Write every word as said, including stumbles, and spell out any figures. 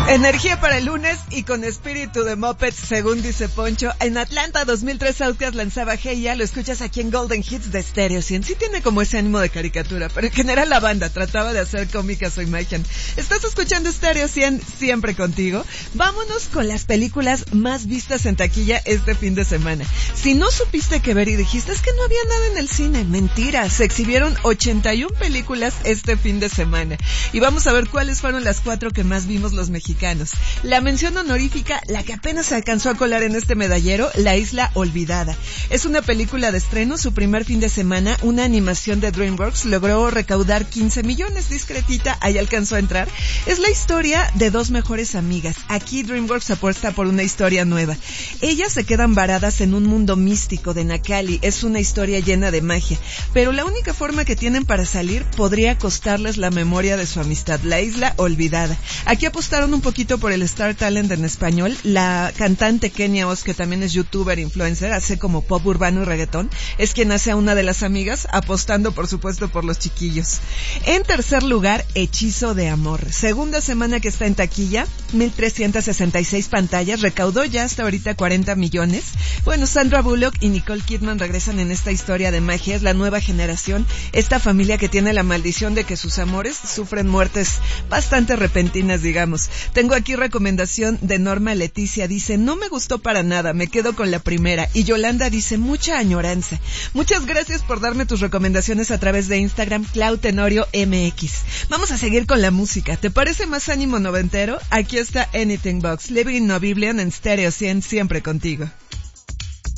Energía para el lunes y con espíritu de Muppets, según dice Poncho. En Atlanta dos mil tres Outkast lanzaba Hey Ya, lo escuchas aquí en Golden Hits de Stereo cien. Sí tiene como ese ánimo de caricatura, pero en general la banda trataba de hacer cómica su imagen. Estás escuchando Stereo cien, siempre contigo. Vámonos con las películas más vistas en taquilla este fin de semana. Si no supiste qué ver y dijiste, es que no había nada en el cine, mentira. Se exhibieron ochenta y una películas este fin de semana. Y vamos a ver cuáles fueron las cuatro que más vimos los mexicanos. La mención honorífica, la que apenas se alcanzó a colar en este medallero, La Isla Olvidada. Es una película de estreno, su primer fin de semana, una animación de DreamWorks, logró recaudar quince millones, discretita, ahí alcanzó a entrar. Es la historia de dos mejores amigas. Aquí DreamWorks apuesta por una historia nueva. Ellas se quedan varadas en un mundo místico de Nacali, es una historia llena de magia, pero la única forma que tienen para salir podría costarles la memoria de su amistad. La Isla Olvidada. Aquí apostaron un poquito por el Star Talent en español. La cantante Kenia Oz, que también es youtuber, influencer, hace como pop urbano y reggaetón, es quien hace a una de las amigas, apostando por supuesto por los chiquillos. En tercer lugar, Hechizo de Amor. Segunda semana que está en taquilla, mil trescientas sesenta y seis pantallas, recaudó ya hasta ahorita cuarenta millones. Bueno, Sandra Bullock y Nicole Kidman regresan en esta historia de magia, es la nueva generación, esta familia que tiene la maldición de que sus amores sufren muertes bastante repentinas, digamos. Tengo aquí recomendación de Norma Leticia, dice, no me gustó para nada, me quedo con la primera. Y Yolanda dice, mucha añoranza. Muchas gracias por darme tus recomendaciones a través de Instagram, Clau Tenorio M X. Vamos a seguir con la música. ¿Te parece más ánimo noventero? Aquí está Anything Box, Living in Oblivion en Stereo cien, siempre contigo.